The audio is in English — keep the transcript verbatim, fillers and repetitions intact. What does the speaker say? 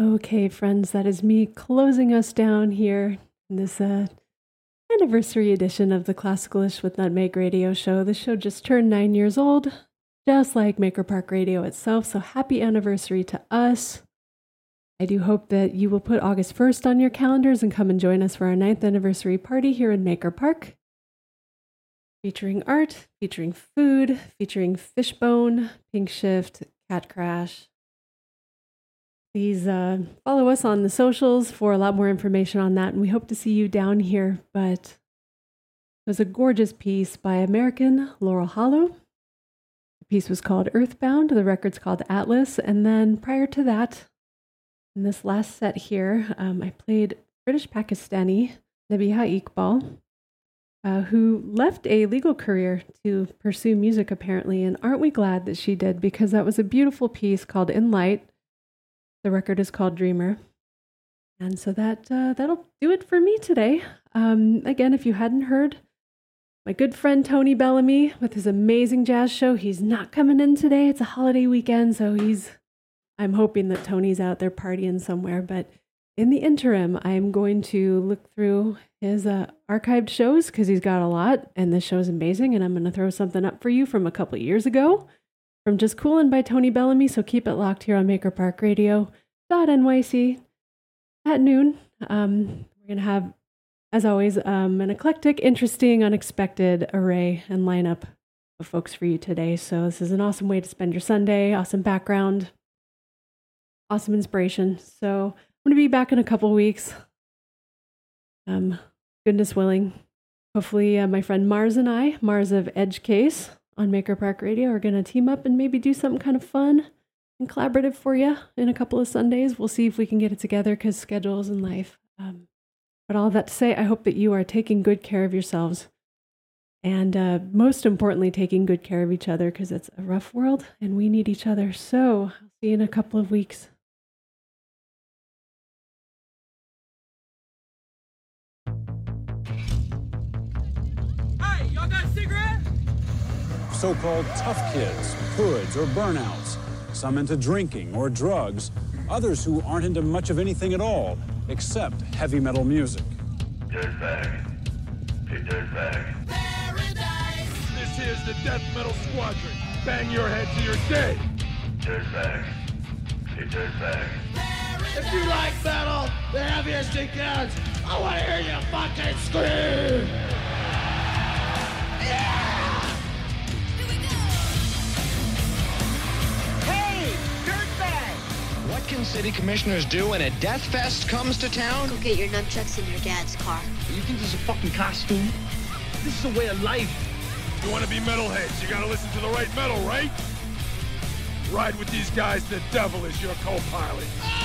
Okay, friends, that is me closing us down here in this uh, anniversary edition of the Classicalish with Nutmeg Radio Show. The show just turned nine years old, just like Maker Park Radio itself, so happy anniversary to us. I do hope that you will put August first on your calendars and come and join us for our ninth anniversary party here in Maker Park. Featuring art, featuring food, featuring Fishbone, Pink Shift, Cat Crash. Please uh, follow us on the socials for a lot more information on that, and we hope to see you down here. But it was a gorgeous piece by American Laurel Hollow. The piece was called Earthbound, the record's called Atlas, and then prior to that, in this last set here, um, I played British Pakistani Nabiha Iqbal, uh, who left a legal career to pursue music apparently, and aren't we glad that she did, because that was a beautiful piece called In Light. The record is called Dreamer. And so that, uh, that'll do it for me today. Um, again, if you hadn't heard, my good friend Tony Bellamy with his amazing jazz show, he's not coming in today. It's a holiday weekend, so he's I'm hoping that Tony's out there partying somewhere, but in the interim, I'm going to look through his uh, archived shows because he's got a lot, and this show's amazing, and I'm going to throw something up for you from a couple of years ago from Just Coolin' by Tony Bellamy, so keep it locked here on Maker Park Radio dot N Y C at noon. Um, we're going to have, as always, um, an eclectic, interesting, unexpected array and lineup of folks for you today, so this is an awesome way to spend your Sunday, awesome background, awesome inspiration. So I'm going to be back in a couple weeks. Um, goodness willing. Hopefully uh, my friend Mars and I, Mars of Edge Case on Maker Park Radio, are going to team up and maybe do something kind of fun and collaborative for you in a couple of Sundays. We'll see if we can get it together because schedules and life. Um, but all that to say, I hope that you are taking good care of yourselves. And uh, most importantly, taking good care of each other because it's a rough world and we need each other. So I'll see you in a couple of weeks. So-called tough kids, hoods, or burnouts. Some into drinking or drugs. Others who aren't into much of anything at all, except heavy metal music. Dirtbag. Hey, dirtbag. Paradise. This here's the Death Metal Squadron. Bang your head till you're dead. Dirtbag. Hey, dirtbag. Paradise. If you like metal, the heaviest it gets, I want to hear you fucking scream. Yeah! What can city commissioners do when a death fest comes to town? Go get your nunchucks in your dad's car. You think this is a fucking costume? This is a way of life. You want to be metalheads, you gotta listen to the right metal, right? Ride with these guys, the devil is your co-pilot.